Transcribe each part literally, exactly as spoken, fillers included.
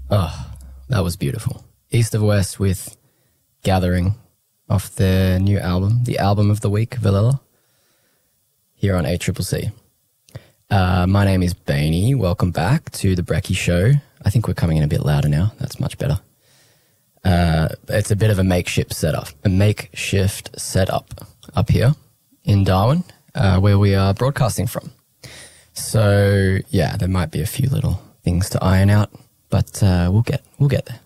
Oh, that was beautiful. East of West with Gathering off their new album, the album of the week, Valella, here on A C C C. Uh, my name is Bainey. Welcome back to the Brekkie Show. I think we're coming in a bit louder now. That's much better. Uh, it's a bit of a makeshift setup, a makeshift setup up here in Darwin, uh, where we are broadcasting from. So yeah, there might be a few little things to iron out, but uh, we'll get we'll get there.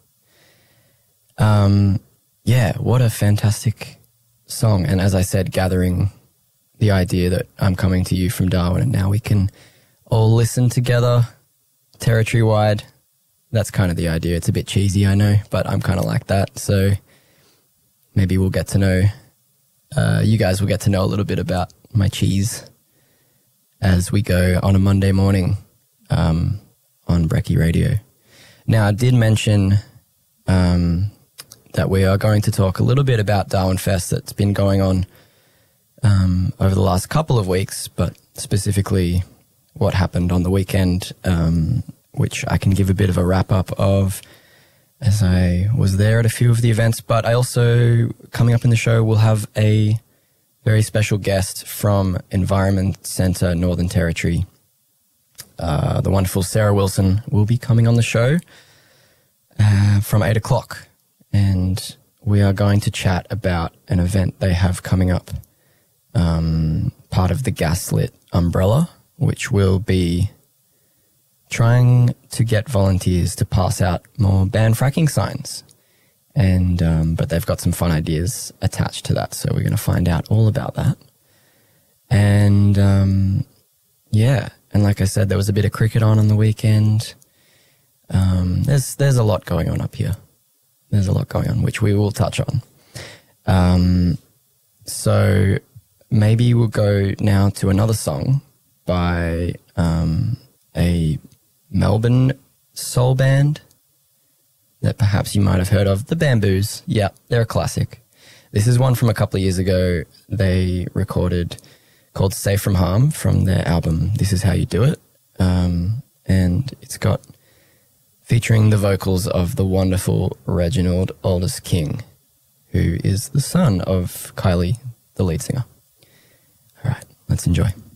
Um, yeah, what a fantastic song! And as I said, gathering the idea that I'm coming to you from Darwin, and now we can all listen together, territory wide. That's kind of the idea. It's a bit cheesy, I know, but I'm kind of like that. So maybe we'll get to know, uh, you guys will get to know a little bit about my cheese as we go on a Monday morning um, on Brekkie Radio. Now, I did mention um, that we are going to talk a little bit about Darwin Fest that's been going on um, over the last couple of weeks, but specifically what happened on the weekend, um, which I can give a bit of a wrap-up of as I was there at a few of the events. But I also, coming up in the show, will have a very special guest from Environment Centre Northern Territory. Uh, the wonderful Sarah Wilson will be coming on the show uh, from eight o'clock. And we are going to chat about an event they have coming up, um, part of the Gaslit umbrella, which will be trying to get volunteers to pass out more ban fracking signs. And um, but they've got some fun ideas attached to that, so we're going to find out all about that. And um, yeah, and like I said, there was a bit of cricket on on the weekend. Um, there's there's a lot going on up here. There's a lot going on, which we will touch on. Um, so maybe we'll go now to another song by um, a Melbourne soul band that perhaps you might have heard of, the Bamboos. Yeah, they're a classic. This is one from a couple of years ago. They recorded called Safe From Harm from their album This Is How You Do It. Um, and it's got featuring the vocals of the wonderful Reginald Aldous King, who is the son of Kylie, the lead singer. All right, let's enjoy.